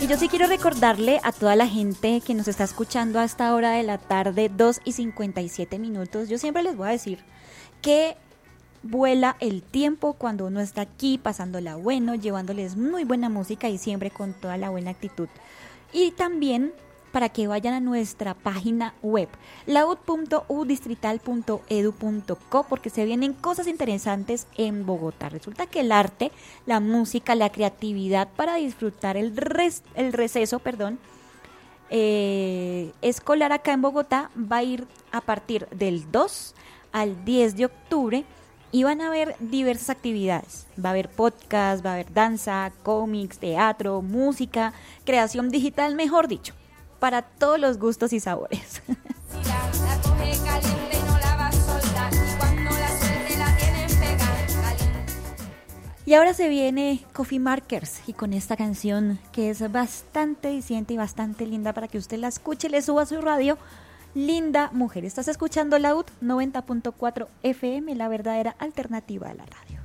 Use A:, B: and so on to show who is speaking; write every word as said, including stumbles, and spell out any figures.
A: Y yo sí quiero recordarle a toda la gente que nos está escuchando a esta hora de la tarde, dos y cincuenta y siete minutos, yo siempre les voy a decir que vuela el tiempo cuando uno está aquí pasándola bueno, llevándoles muy buena música y siempre con toda la buena actitud. Y también para que vayan a nuestra página web, laud punto u distrital punto edu punto co, porque se vienen cosas interesantes en Bogotá. Resulta que el arte, la música, la creatividad para disfrutar el, res, el receso, perdón, eh, escolar acá en Bogotá va a ir a partir del dos al diez de octubre y van a haber diversas actividades. Va a haber podcast, va a haber danza, cómics, teatro, música, creación digital, mejor dicho, para todos los gustos y sabores. Y ahora se viene Coffee Markers y con esta canción que es bastante diciente y bastante linda para que usted la escuche, le suba a su radio. Linda mujer, estás escuchando Laud noventa punto cuatro F M, la verdadera alternativa de la radio.